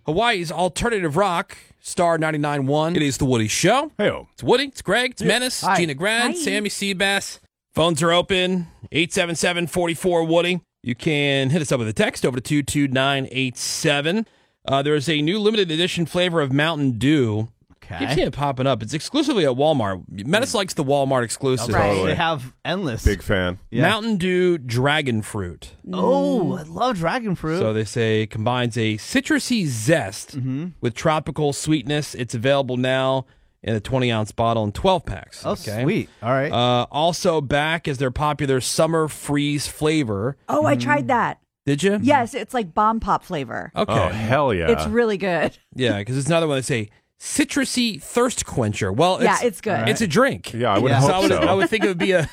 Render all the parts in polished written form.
Hawaii's alternative rock, Star 99.1. It is The Woody Show. Hey-o. It's Woody, it's Greg, it's Menace, Hi. Gina Grad, Hi. Sammy Seabass. Phones are open, 877-44-WOODY. You can hit us up with a text over to 22987. There's a new limited edition flavor of Mountain Dew. Okay. Keep seeing it popping up. It's exclusively at Walmart. Menace likes the Walmart exclusive. Right. Totally. They have endless. Big fan. Yeah. Mountain Dew Dragon Fruit. Oh, I love dragon fruit. So they say combines a citrusy zest with tropical sweetness. It's available now in a 20-ounce bottle and 12 packs. oh, sweet. All right. Also back is their popular summer freeze flavor. Oh, I tried that. Did you? Yes, it's like bomb pop flavor. Okay. Oh, hell yeah. It's really good. Yeah, because it's another one they say citrusy thirst quencher. Well, Yeah, it's good. It's a drink. Yeah, I would Yeah. hope so. I would think it would be a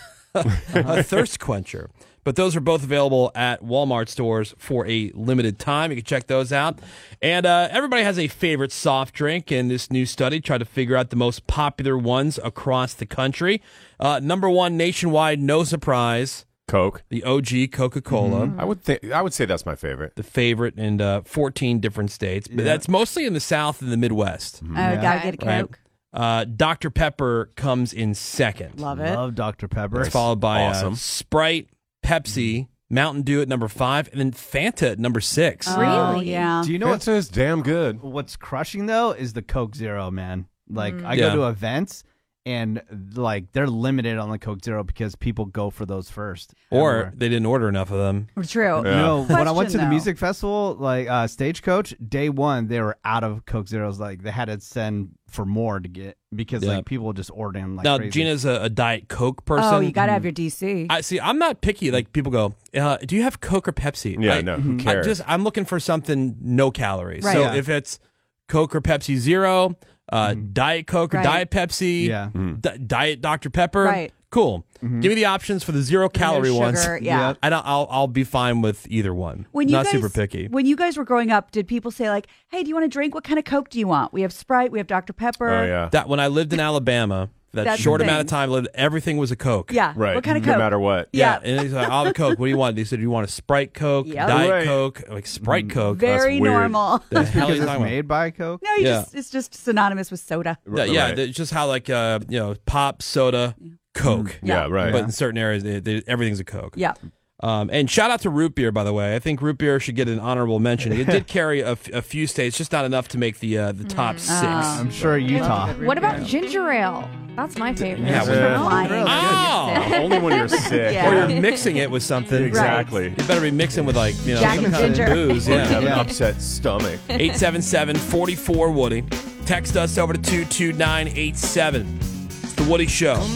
thirst quencher. But those are both available at Walmart stores for a limited time. You can check those out. And everybody has a favorite soft drink, and this new study tried to figure out the most popular ones across the country. Number one nationwide, no surprise, Coke. the OG Coca-Cola. I would say that's my favorite. The favorite in 14 different states. But that's mostly in the South and the Midwest. Gotta get a Right. Coke. Dr. Pepper comes in second. Love it. love Dr. Pepper. It's followed by Awesome. Sprite, Pepsi, Mountain Dew at number 5, and then Fanta at number 6. Oh, Really? yeah. Do you know Fanta is damn good. what's crushing though is the Coke Zero, man. Like I Yeah. go to events and like they're limited on the Coke Zero because people go for those first. Or everywhere. they didn't order enough of them. True. Yeah. You know, when I went Question, to the though. music festival, like Stagecoach, day one, they were out of Coke Zeros. Like they had to send for more to get because Yeah. like people were just ordering like Now, crazy. Gina's a Diet Coke person. Oh, you gotta have your DC. I see. I'm not picky. Like people go, do you have Coke or Pepsi? Yeah, no, who cares? I'm looking for something no calories. Right. So Yeah. if it's Coke or Pepsi Zero, Diet Coke or Right. Diet Pepsi, Yeah. Diet Dr. Pepper, Right. cool. Give me the options for the 0-calorie No ones. sugar, yeah. And I'll be fine with either one. When you Not guys, super picky. When you guys were growing up, did people say like, "Hey, do you want a drink? What kind of Coke do you want? We have Sprite, we have Dr. Pepper." Oh, yeah. That when I lived in Alabama, that That's short the amount thing. of time, I lived, everything was a Coke. Yeah. Right. What kind of No Coke? matter what. Yeah, Yeah. and he's like, "I'll have a Coke. What do you want?" He said, "Do you want a Sprite Coke, Yep. Diet Right. Coke, like Sprite Coke?" Very weird. normal. The hell are because you it's talking about? made by Coke. No, Yeah. it's just synonymous with soda. Yeah, Right. it's just how like pop, soda, Coke. Yeah, right. But in certain areas, everything's a Coke. Yeah. And shout out to root beer, by the way. I think root beer should get an honorable mention. It did carry a few states, just not enough to make the top 6. I'm sure Utah. What about ginger ale? That's my favorite. Yeah, For wine. Oh! Only when you're sick. Yeah. Or you're mixing it with something. Exactly. You better be mixing with like Jack some and kind ginger. of booze. Or you Yeah. have an upset stomach. 877-44-WOODY. Text us over to 22987. It's The Woody Show.